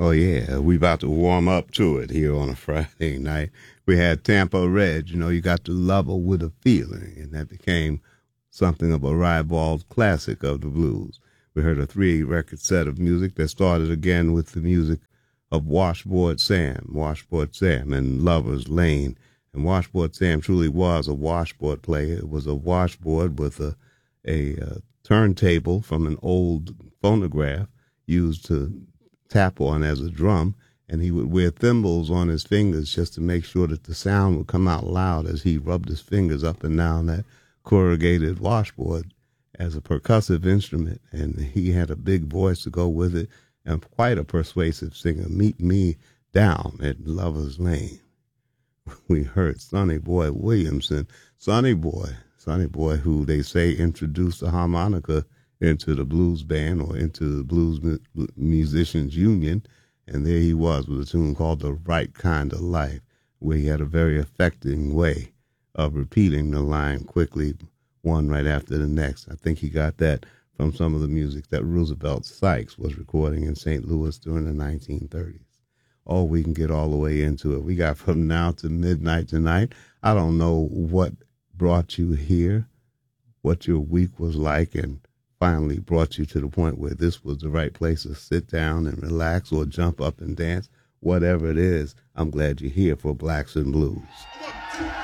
Oh, yeah. We about to warm up to it here on a Friday night. We had Tampa Red. You know, you got to love her with a feeling, and that became something of a ribald classic of the blues. We heard a 3 record set of music that started again with the music of Washboard Sam and Lover's Lane. And Washboard Sam truly was a washboard player. It was a washboard with a turntable from an old phonograph used to tap on as a drum, and he would wear thimbles on his fingers just to make sure that the sound would come out loud as he rubbed his fingers up and down that corrugated washboard as a percussive instrument. And he had a big voice to go with it and quite a persuasive singer. Meet me down at Lover's Lane. We heard Sonny Boy Williamson. Sonny Boy, who they say introduced the harmonica into the blues band or into the Blues Musicians Union. And there he was with a tune called The Right Kind of Life, where he had a very affecting way of repeating the line quickly, one right after the next. I think he got that from some of the music that Roosevelt Sykes was recording in St. Louis during the 1930s. Oh, we can get all the way into it. We got from now to midnight tonight. I don't know what brought you here, what your week was like, and finally brought you to the point where this was the right place to sit down and relax or jump up and dance. Whatever it is, I'm glad you're here for Blacks and Blues.